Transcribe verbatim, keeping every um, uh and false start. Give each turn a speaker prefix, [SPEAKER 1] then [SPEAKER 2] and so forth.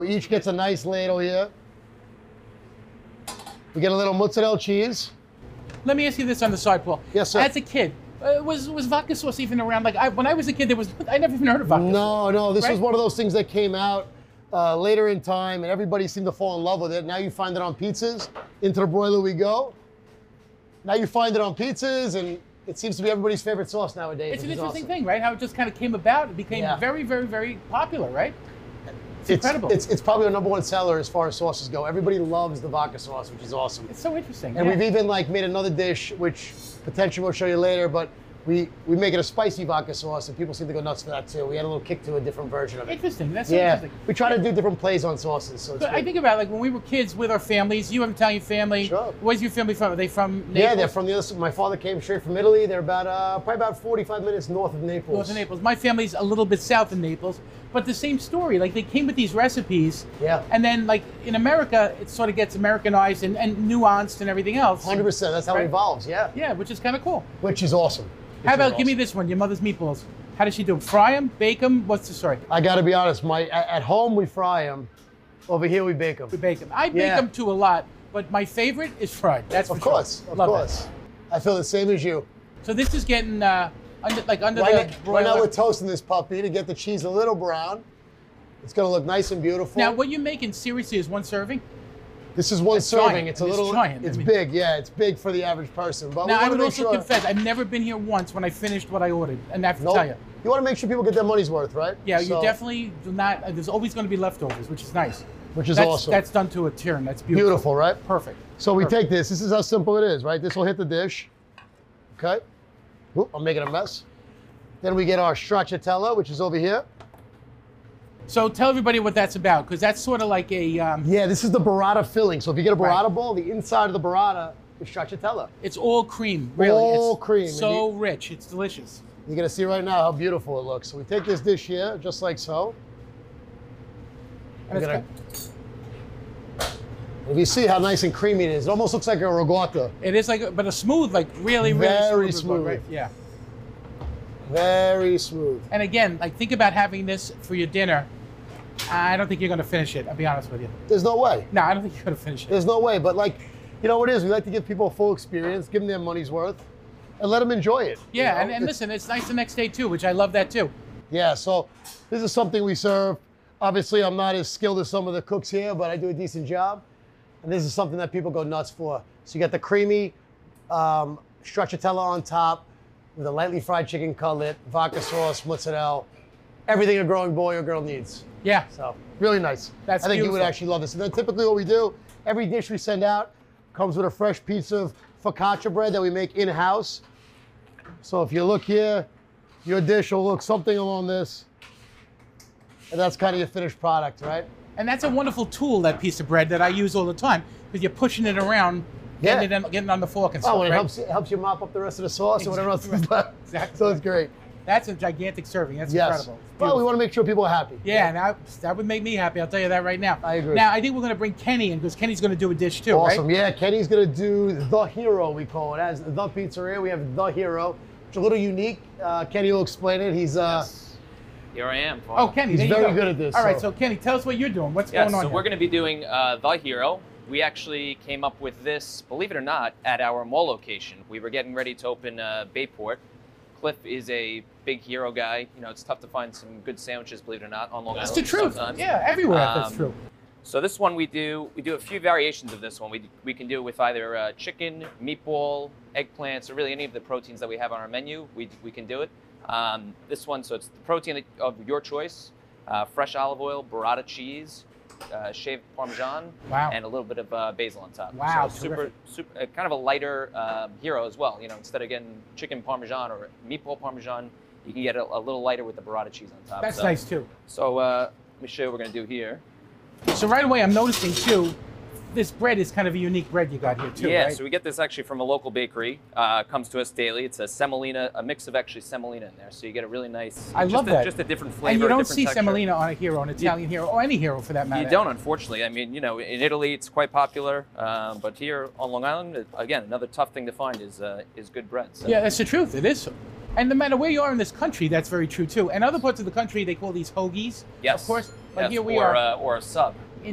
[SPEAKER 1] We each gets a nice ladle here. We get a little mozzarella cheese.
[SPEAKER 2] Let me ask you this on the side, Paul.
[SPEAKER 1] Yes, sir.
[SPEAKER 2] As a kid, uh, was was vodka sauce even around? Like I, when I was a kid, there was I never even heard of vodka
[SPEAKER 1] no,
[SPEAKER 2] sauce.
[SPEAKER 1] No, no. This
[SPEAKER 2] right?
[SPEAKER 1] was one of those things that came out uh, later in time, and everybody seemed to fall in love with it. Now you find it on pizzas. Into the broiler we go. Now you find it on pizzas, and it seems to be everybody's favorite sauce nowadays.
[SPEAKER 2] It's an
[SPEAKER 1] which is
[SPEAKER 2] interesting
[SPEAKER 1] awesome.
[SPEAKER 2] thing, right? How it just kind of came about. It became
[SPEAKER 1] Yeah.
[SPEAKER 2] very, very, very popular, right? It's,
[SPEAKER 1] It's,
[SPEAKER 2] incredible.
[SPEAKER 1] it's, it's probably our number one seller as far as sauces go. Everybody loves the vodka sauce, which is awesome.
[SPEAKER 2] It's so interesting.
[SPEAKER 1] And
[SPEAKER 2] yeah.
[SPEAKER 1] we've even like made another dish, which potentially we'll show you later, but we, we make it a spicy vodka sauce, and people seem to go nuts for that too. We had a little kick to a different version of it.
[SPEAKER 2] Interesting. That's so
[SPEAKER 1] Yeah,
[SPEAKER 2] interesting.
[SPEAKER 1] we try to do different plays on sauces. So it's
[SPEAKER 2] But I
[SPEAKER 1] good.
[SPEAKER 2] think about like when we were kids with our families. You have an Italian family.
[SPEAKER 1] Sure.
[SPEAKER 2] Where's your family from? Are they from Naples?
[SPEAKER 1] Yeah, they're from the other side. My father came straight from Italy. They're about uh, probably about forty-five minutes north of Naples.
[SPEAKER 2] North of Naples. My family's a little bit south of Naples, but the same story. Like they came with these recipes.
[SPEAKER 1] Yeah.
[SPEAKER 2] And then like in America, it sort of gets Americanized and, and nuanced and everything else.
[SPEAKER 1] one hundred percent. That's how
[SPEAKER 2] Right.
[SPEAKER 1] it evolves. Yeah.
[SPEAKER 2] Yeah, which is kind of cool.
[SPEAKER 1] Which is awesome. Which
[SPEAKER 2] How
[SPEAKER 1] is
[SPEAKER 2] about give me
[SPEAKER 1] awesome.
[SPEAKER 2] this one? Your mother's meatballs. How does she do them? Fry them? Bake them? What's the story?
[SPEAKER 1] I got to be honest. My at at home we fry them. Over here we bake them.
[SPEAKER 2] We bake them. I bake
[SPEAKER 1] Yeah.
[SPEAKER 2] them too a lot, but my favorite is fried. That's for
[SPEAKER 1] Of
[SPEAKER 2] sure.
[SPEAKER 1] course. Of
[SPEAKER 2] Love
[SPEAKER 1] course. I feel the same as you.
[SPEAKER 2] That. So this is getting uh, under like under
[SPEAKER 1] Right,
[SPEAKER 2] the
[SPEAKER 1] now,
[SPEAKER 2] broiler.
[SPEAKER 1] right now we're toasting this puppy to get the cheese a little brown. It's going to look nice and beautiful.
[SPEAKER 2] Now what you're making seriously is one serving.
[SPEAKER 1] This is one
[SPEAKER 2] That's
[SPEAKER 1] serving.
[SPEAKER 2] giant.
[SPEAKER 1] It's a
[SPEAKER 2] It's
[SPEAKER 1] little.
[SPEAKER 2] giant. I
[SPEAKER 1] It's
[SPEAKER 2] mean-
[SPEAKER 1] big. Yeah, it's big for the average person. But we
[SPEAKER 2] Now I
[SPEAKER 1] want
[SPEAKER 2] would
[SPEAKER 1] to make
[SPEAKER 2] also
[SPEAKER 1] sure.
[SPEAKER 2] confess I've never been here once when I finished what I ordered, and I have to
[SPEAKER 1] Nope.
[SPEAKER 2] tell you.
[SPEAKER 1] You want to make sure people get their money's worth, right?
[SPEAKER 2] Yeah, you
[SPEAKER 1] So-
[SPEAKER 2] definitely do not. Uh, there's always going to be leftovers, which is nice.
[SPEAKER 1] Which is
[SPEAKER 2] that's,
[SPEAKER 1] awesome.
[SPEAKER 2] That's done to a turn. That's beautiful.
[SPEAKER 1] Beautiful, right?
[SPEAKER 2] Perfect.
[SPEAKER 1] So we
[SPEAKER 2] Perfect.
[SPEAKER 1] take this. This is how simple it is, right? This will hit the dish. Okay. Oop, I'm making a mess. Then we get our stracciatella, which is over here.
[SPEAKER 2] So tell everybody what that's about, because that's sort of like a. Um,
[SPEAKER 1] Yeah, this is the burrata filling. So if you get a burrata
[SPEAKER 2] Right.
[SPEAKER 1] ball, the inside of the burrata is stracciatella.
[SPEAKER 2] It's all cream, really.
[SPEAKER 1] All
[SPEAKER 2] it's
[SPEAKER 1] cream.
[SPEAKER 2] So
[SPEAKER 1] And
[SPEAKER 2] rich. It's delicious.
[SPEAKER 1] You're gonna see right now how beautiful it looks. So we take this dish here, just like so.
[SPEAKER 2] And
[SPEAKER 1] We're
[SPEAKER 2] it's
[SPEAKER 1] gonna- If you see how nice and creamy it is, it almost looks like a regatta.
[SPEAKER 2] It is like, a, but a smooth, like really, really
[SPEAKER 1] Very
[SPEAKER 2] smooth.
[SPEAKER 1] smooth.
[SPEAKER 2] Right? Yeah.
[SPEAKER 1] Very smooth.
[SPEAKER 2] And again, like think about having this for your dinner. I don't think you're going to finish it. I'll be honest with you.
[SPEAKER 1] There's no way.
[SPEAKER 2] No, I don't think you're going to finish it.
[SPEAKER 1] There's no way. But like, you know what it is? We like to give people a full experience, give them their money's worth, and let them enjoy it. you
[SPEAKER 2] Yeah,
[SPEAKER 1] know?
[SPEAKER 2] and, and
[SPEAKER 1] It's-
[SPEAKER 2] listen, it's nice the next day too, which I love that too.
[SPEAKER 1] Yeah, so this is something we serve. Obviously, I'm not as skilled as some of the cooks here, but I do a decent job. And this is something that people go nuts for. So you got the creamy um, stracciatella on top with a lightly fried chicken cutlet, vodka sauce, mozzarella, everything a growing boy or girl needs.
[SPEAKER 2] Yeah.
[SPEAKER 1] So really nice.
[SPEAKER 2] That's
[SPEAKER 1] I think you would
[SPEAKER 2] beautiful.
[SPEAKER 1] actually love this. And then typically what we do, every dish we send out comes with a fresh piece of focaccia bread that we make in-house. So if you look here, your dish will look something along this. And that's kind of your finished product, right?
[SPEAKER 2] And that's a wonderful tool, that piece of bread that I use all the time, because you're pushing it around, getting,
[SPEAKER 1] Yeah.
[SPEAKER 2] it in, getting it on the fork and stuff,
[SPEAKER 1] Oh, and it
[SPEAKER 2] right?
[SPEAKER 1] helps, it helps you mop up the rest of the sauce or whatever else is left.
[SPEAKER 2] Exactly.
[SPEAKER 1] So it's great.
[SPEAKER 2] That's a gigantic serving. That's
[SPEAKER 1] Yes.
[SPEAKER 2] incredible.
[SPEAKER 1] Well, we
[SPEAKER 2] Beautiful.
[SPEAKER 1] want to make sure people are happy.
[SPEAKER 2] Yeah, and I, that would make me happy. I'll tell you that right now.
[SPEAKER 1] I agree.
[SPEAKER 2] Now, I think we're going to bring Kenny in, because Kenny's going to do a dish too,
[SPEAKER 1] Awesome.
[SPEAKER 2] right?
[SPEAKER 1] Yeah, Kenny's going to do the hero, we call it. As the pizzeria, we have the hero. It's a little unique. Uh, Kenny will explain it. He's uh,
[SPEAKER 3] Here I am. Paul.
[SPEAKER 2] Oh, Kenny,
[SPEAKER 1] He's
[SPEAKER 2] there you
[SPEAKER 1] very
[SPEAKER 2] go.
[SPEAKER 1] good at this,
[SPEAKER 2] All right,
[SPEAKER 1] so-
[SPEAKER 2] so Kenny, tell us what you're doing. What's
[SPEAKER 3] Yes,
[SPEAKER 2] going on
[SPEAKER 3] so
[SPEAKER 2] here?
[SPEAKER 3] we're going to be doing uh, The Hero. We actually came up with this, believe it or not, at our mall location. We were getting ready to open uh, Bayport. Cliff is a big hero guy. You know, it's tough to find some good sandwiches, believe it or not, on Long
[SPEAKER 2] That's
[SPEAKER 3] Island
[SPEAKER 2] the truth.
[SPEAKER 3] sometimes.
[SPEAKER 2] Yeah, everywhere that's
[SPEAKER 3] Um,
[SPEAKER 2] true.
[SPEAKER 3] So this one we do, we do a few variations of this one. We, we can do it with either uh, chicken, meatball, eggplants, or really any of the proteins that we have on our menu. We, we can do it. Um, this one, so it's the protein of your choice. Uh, fresh olive oil, burrata cheese, uh, shaved Parmesan,
[SPEAKER 2] Wow.
[SPEAKER 3] and a little bit of uh, basil on top.
[SPEAKER 2] Wow,
[SPEAKER 3] So super,
[SPEAKER 2] terrific.
[SPEAKER 3] super, uh, kind of a lighter um, hero as well. You know, instead of getting chicken Parmesan or meatball Parmesan, you can get a, a little lighter with the burrata cheese on top.
[SPEAKER 2] That's
[SPEAKER 3] So-
[SPEAKER 2] nice too.
[SPEAKER 3] So uh, let me show you what we're gonna do here.
[SPEAKER 2] So right away, I'm noticing too, this bread is kind of a unique bread you got here too,
[SPEAKER 3] Yeah,
[SPEAKER 2] right?
[SPEAKER 3] so we get this actually from a local bakery. Uh, comes to us daily. It's a semolina, a mix of actually semolina in there. So you get a really nice.
[SPEAKER 2] I
[SPEAKER 3] just
[SPEAKER 2] love
[SPEAKER 3] a,
[SPEAKER 2] that.
[SPEAKER 3] Just a different flavor.
[SPEAKER 2] and you
[SPEAKER 3] a
[SPEAKER 2] don't
[SPEAKER 3] different
[SPEAKER 2] see
[SPEAKER 3] texture.
[SPEAKER 2] semolina on a hero, an Italian hero, or any hero for that matter.
[SPEAKER 3] You don't, unfortunately. I mean, you know, in Italy it's quite popular, um, but here on Long Island, it- again, another tough thing to find is uh, is good bread. So.
[SPEAKER 2] Yeah, that's the truth. It is. And no matter where you are in this country, that's very true too. And other parts of the country, they call these hoagies,
[SPEAKER 3] Yes.
[SPEAKER 2] of course. But
[SPEAKER 3] Yes,
[SPEAKER 2] here we
[SPEAKER 3] or,
[SPEAKER 2] are.
[SPEAKER 3] Uh, or a sub.